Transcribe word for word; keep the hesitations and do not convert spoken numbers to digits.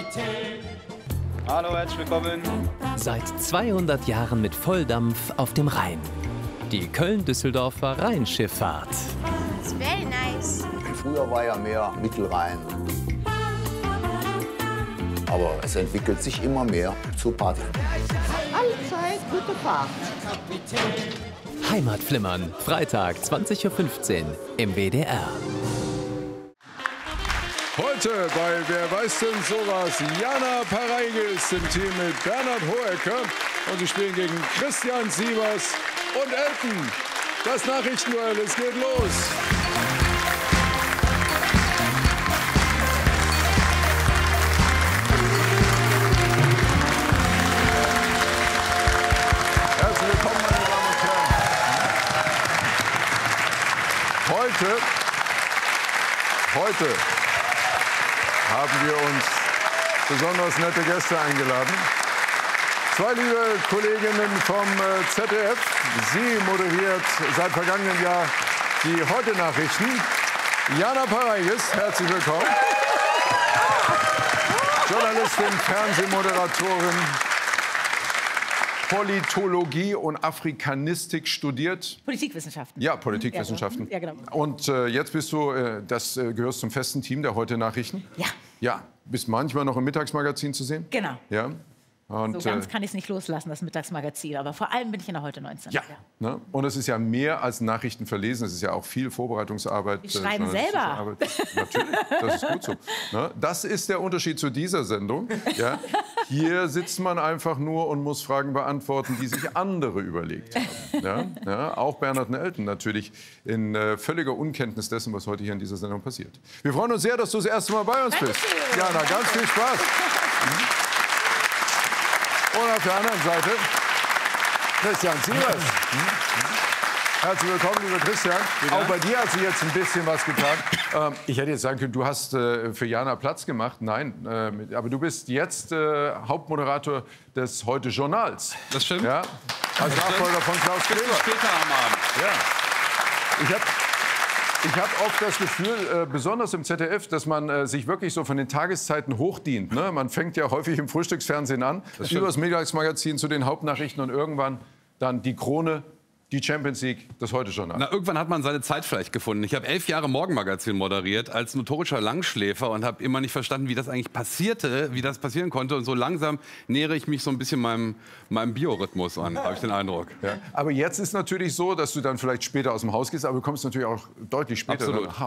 Hallo, herzlich willkommen. Seit zweihundert Jahren mit Volldampf auf dem Rhein. Die Köln-Düsseldorfer Rheinschifffahrt. It's very nice. Früher war ja mehr Mittelrhein. Aber es entwickelt sich immer mehr zur Party. Allzeit gute Fahrt. Heimatflimmern, Freitag zwanzig Uhr fünfzehn im W D R. Heute bei Wer weiß denn sowas? Jana Pareigis im Team mit Bernhard Hohecker. Und sie spielen gegen Christian Sievers und Elton. Das Nachrichtenduell, es geht los. Herzlich willkommen, meine Damen und Herren. Heute, heute haben wir uns besonders nette Gäste eingeladen. Zwei liebe Kolleginnen vom Z D F. Sie moderiert seit vergangenem Jahr die Heute-Nachrichten. Jana Pareigis, herzlich willkommen. Journalistin, Fernsehmoderatorin, Politologie und Afrikanistik studiert. Politikwissenschaften. Ja, Politikwissenschaften. Ja, genau. Und äh, jetzt bist du, äh, das äh, gehörst zum festen Team der Heute-Nachrichten. Ja. Ja, bist manchmal noch im Mittagsmagazin zu sehen? Genau. Ja. Und, So ganz äh, kann ich es nicht loslassen, das Mittagsmagazin. Aber vor allem bin ich in der Heute neunzehn. ja. Ne? Und es ist ja mehr als Nachrichten verlesen. Es ist ja auch viel Vorbereitungsarbeit. Wir schreiben journalistische selber. Arbeit. Natürlich, das ist gut so. Ne? Das ist der Unterschied zu dieser Sendung. Ja? Hier sitzt man einfach nur und muss Fragen beantworten, die sich andere überlegt haben. Ja? Ja? Auch Bernhard und Elton natürlich in äh, völliger Unkenntnis dessen, was heute hier in dieser Sendung passiert. Wir freuen uns sehr, dass du das erste Mal bei uns bist. Jana, ganz viel Spaß. Mhm. Und auf der anderen Seite Christian Sievers. Herzlich willkommen, lieber Christian. Auch bei dir hat sich jetzt ein bisschen was getan. Ähm, ich hätte jetzt sagen können, du hast äh, für Jana Platz gemacht. Nein, äh, mit, aber du bist jetzt äh, Hauptmoderator des Heute-Journals. Das stimmt. Ja, als Nachfolger von Klaus Kleber. Später am Abend. Ja. Ich habe Ich habe oft das Gefühl, äh, besonders im Z D F, dass man äh, sich wirklich so von den Tageszeiten hochdient. Ne? Man fängt ja häufig im Frühstücksfernsehen an, das über das Mittagsmagazin zu den Hauptnachrichten und irgendwann dann die Krone, die Champions League, das Heute-Journal. Na, irgendwann hat man seine Zeit vielleicht gefunden. Ich habe elf Jahre Morgenmagazin moderiert als notorischer Langschläfer und habe immer nicht verstanden, wie das eigentlich passierte, wie das passieren konnte. Und so langsam nähere ich mich so ein bisschen meinem, meinem Biorhythmus an, habe ich den Eindruck. Ja. Aber jetzt ist natürlich so, dass du dann vielleicht später aus dem Haus gehst, aber du kommst natürlich auch deutlich später Absolut. nach Hause.